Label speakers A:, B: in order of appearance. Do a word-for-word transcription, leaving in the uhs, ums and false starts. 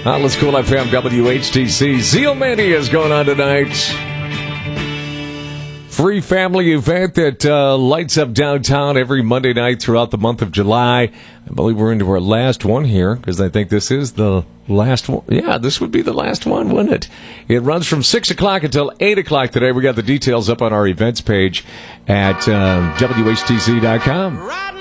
A: Uh, let's Cool F M W H T C. Zeal Mania is going on tonight. Free family event that uh, lights up downtown every Monday night throughout the month of July. I believe we're into our last one here because I think this is the last one. Yeah, this would be the last one, wouldn't it? It runs from six o'clock until eight o'clock today. We got the details up on our events page at uh, W H T C dot com.